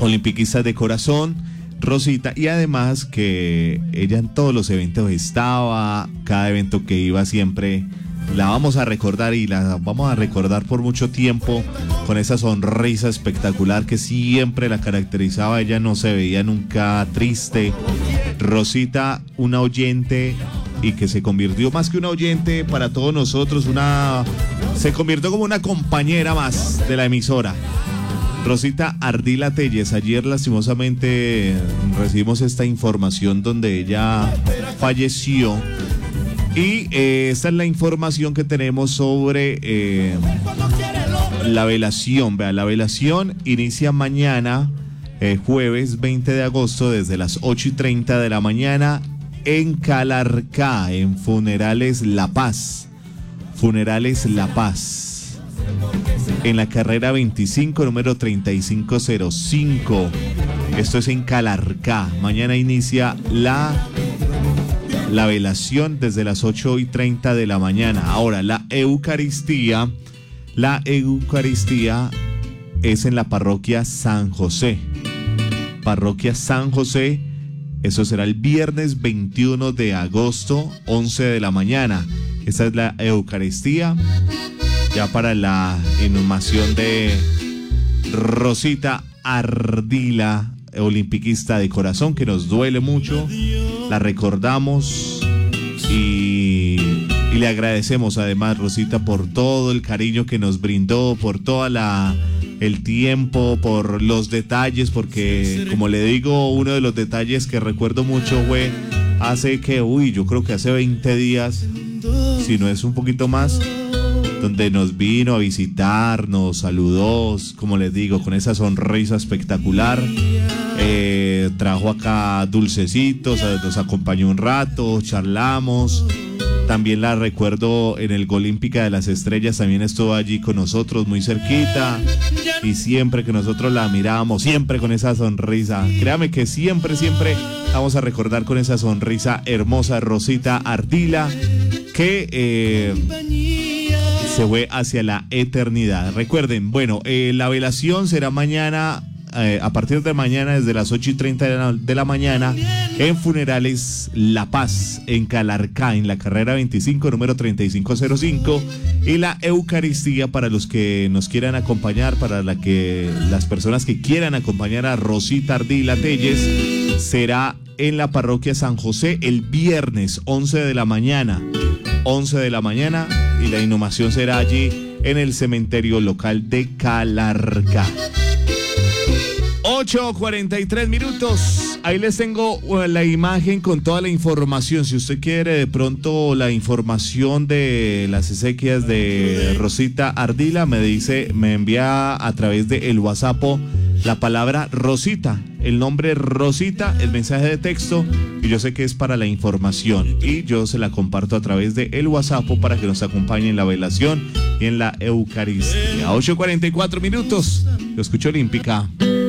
olimpiquista de corazón, Rosita, y además que ella en todos los eventos estaba, cada evento que iba siempre la vamos a recordar y la vamos a recordar por mucho tiempo con esa sonrisa espectacular que siempre la caracterizaba. Ella no se veía nunca triste. Rosita, una oyente y que se convirtió más que una oyente para todos nosotros, se convirtió como una compañera más de la emisora. Rosita Ardila Telles, ayer lastimosamente recibimos esta información donde ella falleció. Y esta es la información que tenemos sobre la velación. Vea, la velación inicia mañana, jueves 20 de agosto, desde las 8:30 de la mañana en Calarcá, en Funerales La Paz. Funerales La Paz. En la carrera 25, número 3505. Esto es en Calarcá. Mañana inicia la velación desde las 8:30 de la mañana. Ahora, la Eucaristía es en la parroquia San José. Parroquia San José, eso será el viernes 21 de agosto, 11 de la mañana. Esta es la Eucaristía, ya para la inhumación de Rosita Ardila, olimpiquista de corazón, que nos duele mucho. La recordamos y le agradecemos además, Rosita, por todo el cariño que nos brindó, por todo el tiempo, por los detalles, porque como le digo, uno de los detalles que recuerdo mucho fue yo creo que hace 20 días, si no es un poquito más, donde nos vino a visitar, nos saludó, como les digo, con esa sonrisa espectacular. Trajo acá dulcecitos, nos acompañó un rato, charlamos. También la recuerdo en el Olímpica de las Estrellas, también estuvo allí con nosotros muy cerquita, y siempre que nosotros la mirábamos, siempre con esa sonrisa, créame que siempre vamos a recordar con esa sonrisa hermosa Rosita Ardila, que se fue hacia la eternidad. Recuerden, bueno, la velación será mañana, a partir de mañana, desde las 8:30 de la mañana, en Funerales La Paz, en Calarcá, en la carrera 25, número 3505. Y la Eucaristía, para los que nos quieran acompañar, las personas que quieran acompañar a Rosita Ardila Telles, será en la parroquia San José el viernes 11 de la mañana. 11 de la mañana, y la inhumación será allí en el cementerio local de Calarcá. 8:43 minutos. Ahí les tengo la imagen con toda la información. Si usted quiere de pronto la información de las exequias de Rosita Ardila, me envía a través de el WhatsApp la palabra Rosita, el nombre Rosita, el mensaje de texto, y yo sé que es para la información, y yo se la comparto a través de el WhatsApp para que nos acompañe en la velación y en la Eucaristía. 8:44 minutos. Lo escucho Olímpica.